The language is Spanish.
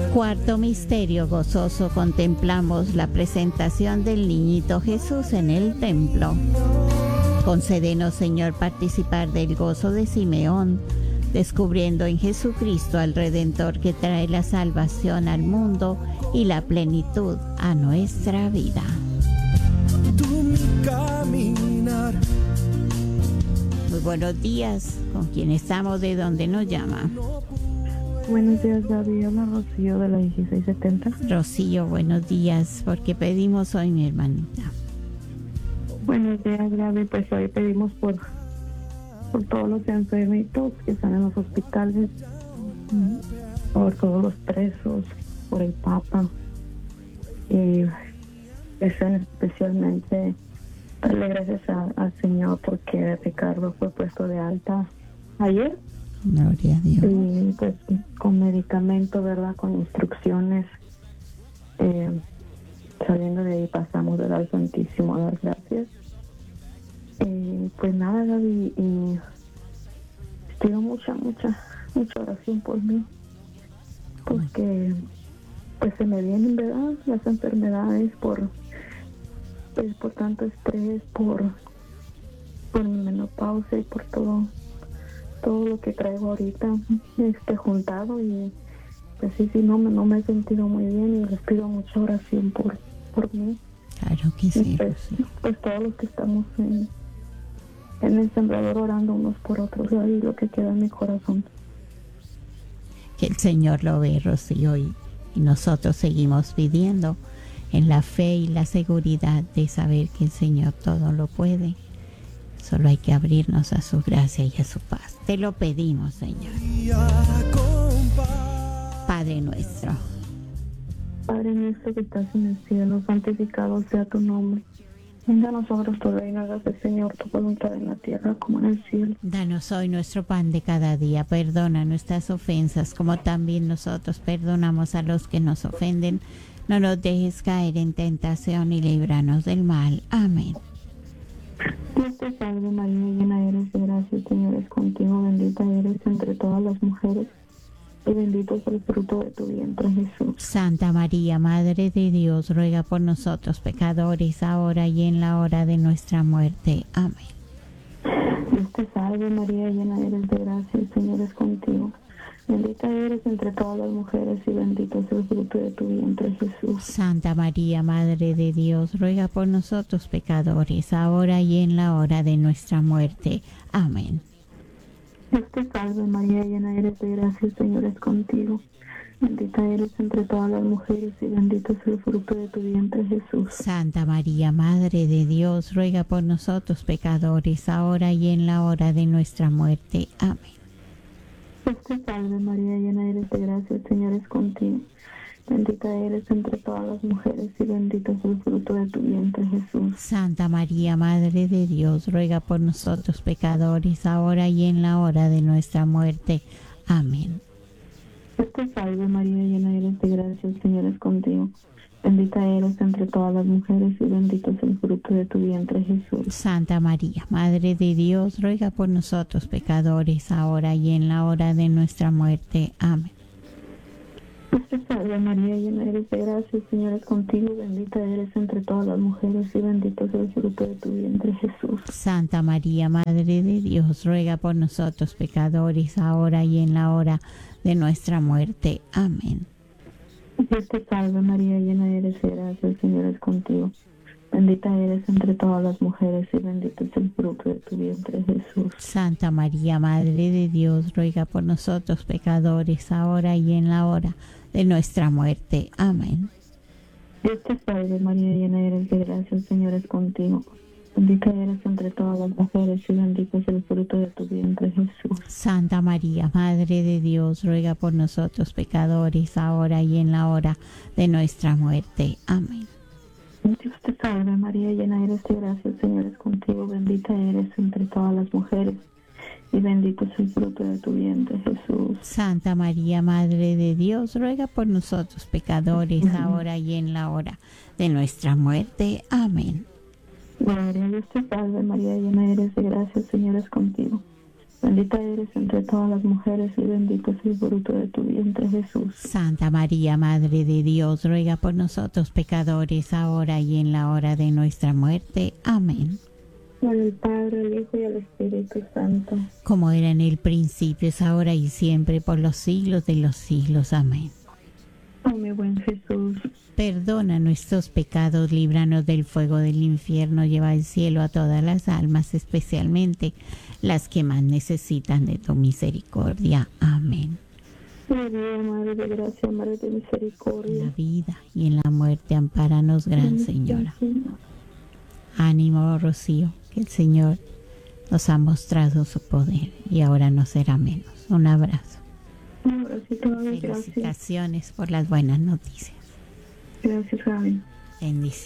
Cuarto misterio gozoso, contemplamos la presentación del niñito Jesús en el templo. Concédenos, Señor, participar del gozo de Simeón, descubriendo en Jesucristo al Redentor que trae la salvación al mundo y la plenitud a nuestra vida. Muy buenos días, ¿con quién estamos? ¿De dónde nos llama? Buenos días, Gaby. Habla Rocío de la 1670. Rocío, buenos días. ¿Por qué pedimos hoy, mi hermanita? Buenos días, Gaby. Pues hoy pedimos por todos los enfermitos que están en los hospitales, por todos los presos, por el Papa. Y especialmente darle gracias al Señor porque Ricardo fue puesto de alta ayer. Gloria a Dios. Y pues con medicamento, ¿verdad? Con instrucciones. Saliendo de ahí pasamos del al Santísimo a dar gracias. Pues nada, Gaby, pido mucha oración por mí, porque pues se me vienen, ¿verdad? Las enfermedades por tanto estrés, por mi menopausia y por todo lo que traigo ahorita juntado, y pues sí, no me he sentido muy bien, y les pido mucha oración por mí. Claro que sí. Pues todos los que estamos en el sembrador orando unos por otros, y lo que queda en mi corazón. Que el Señor lo ve, Rocío, y nosotros seguimos pidiendo en la fe y la seguridad de saber que el Señor todo lo puede. Solo hay que abrirnos a su gracia y a su paz. Te lo pedimos, Señor. Padre nuestro. Padre nuestro que estás en el cielo, santificado sea tu nombre. Venga a nosotros tu reino, hágase, Señor, tu voluntad en la tierra como en el cielo. Danos hoy nuestro pan de cada día. Perdona nuestras ofensas, como también nosotros perdonamos a los que nos ofenden. No nos dejes caer en tentación y líbranos del mal. Amén. Dios te salve María, llena eres de gracia, el Señor es contigo, bendita eres entre todas las mujeres, y bendito es el fruto de tu vientre, Jesús. Santa María, Madre de Dios, ruega por nosotros pecadores, ahora y en la hora de nuestra muerte. Amén. Dios te salve María, llena eres de gracia, el Señor es contigo. Bendita eres entre todas las mujeres, y bendito es el fruto de tu vientre, Jesús. Santa María, Madre de Dios, ruega por nosotros pecadores, ahora y en la hora de nuestra muerte. Amén. Dios te salve María, llena eres de gracia, el Señor es contigo. Bendita eres entre todas las mujeres, y bendito es el fruto de tu vientre, Jesús. Santa María, Madre de Dios, ruega por nosotros pecadores, ahora y en la hora de nuestra muerte. Amén. Dios te salve María, llena eres de gracia, el Señor es contigo. Bendita eres entre todas las mujeres, y bendito es el fruto de tu vientre, Jesús. Santa María, Madre de Dios, ruega por nosotros pecadores, ahora y en la hora de nuestra muerte. Amén. Dios te salve María, llena eres de gracia, el Señor es contigo. Bendita eres entre todas las mujeres, y bendito es el fruto de tu vientre, Jesús. Santa María, Madre de Dios, ruega por nosotros pecadores, ahora y en la hora de nuestra muerte. Amén. Dios te salve María, llena eres de gracia, el Señor es contigo. Bendita eres entre todas las mujeres, y bendito es el fruto de tu vientre, Jesús. Santa María, Madre de Dios, ruega por nosotros pecadores, ahora y en la hora de nuestra muerte. Amén. Dios te salve María, llena eres de gracia, el Señor es contigo. Bendita eres entre todas las mujeres, y bendito es el fruto de tu vientre, Jesús. Santa María, Madre de Dios, ruega por nosotros pecadores, ahora y en la hora de nuestra muerte. Amén. Dios te salve María, llena eres de gracia, el Señor es contigo. Bendita eres entre todas las mujeres, y bendito es el fruto de tu vientre, Jesús. Santa María, Madre de Dios, ruega por nosotros pecadores, ahora y en la hora de nuestra muerte. Amén. Dios te salve María, llena eres de gracia, el Señor es contigo. Bendita eres entre todas las mujeres, y bendito es el fruto de tu vientre, Jesús. Santa María, Madre de Dios, ruega por nosotros pecadores, ahora y en la hora de nuestra muerte. Amén. Gloria a Dios te salve María, llena eres de gracia, el Señor es contigo. Bendita eres entre todas las mujeres y bendito es el fruto de tu vientre, Jesús. Santa María, Madre de Dios, ruega por nosotros pecadores, ahora y en la hora de nuestra muerte. Amén. Por el Padre, el Hijo y el Espíritu Santo. Como era en el principio, es ahora y siempre, por los siglos de los siglos. Amén. Oh mi buen Jesús, perdona nuestros pecados, líbranos del fuego del infierno, lleva al cielo a todas las almas, especialmente las que más necesitan de tu misericordia. Amén. María, Madre de Gracia, Madre de En Misericordia. la vida y en la muerte, ampáranos, Gran Señora. Ánimo, Rocío, que el Señor nos ha mostrado su poder y ahora no será menos. Un abrazo. Un abracito, gracias. Felicitaciones por las buenas noticias. Gracias, Javi. Bendiciones.